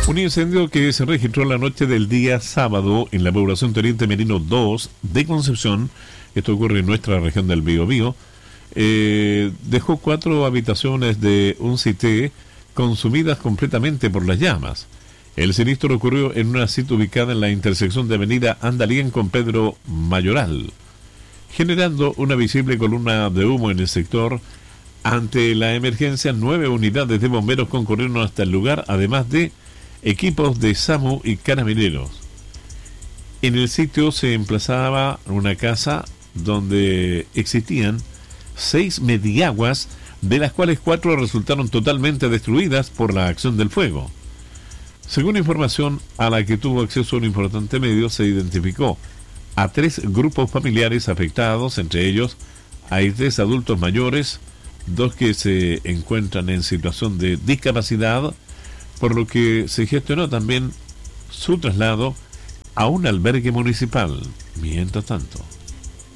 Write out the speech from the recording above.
Un incendio que se registró la noche del día sábado en la población Teniente Merino 2 de Concepción, esto ocurre en nuestra región del Biobío, dejó 4 habitaciones de un cité consumidas completamente por las llamas. El siniestro ocurrió en una sitio ubicada en la intersección de avenida Andalien con Pedro Mayoral, generando una visible columna de humo en el sector. Ante la emergencia, 9 unidades de bomberos concurrieron hasta el lugar, además de equipos de SAMU y carabineros. En el sitio se emplazaba una casa donde existían 6 mediaguas, de las cuales 4 resultaron totalmente destruidas por la acción del fuego. Según información a la que tuvo acceso un importante medio, se identificó a 3 grupos familiares afectados. Entre ellos hay 3 adultos mayores, 2 que se encuentran en situación de discapacidad, por lo que se gestionó también su traslado a un albergue municipal. Mientras tanto,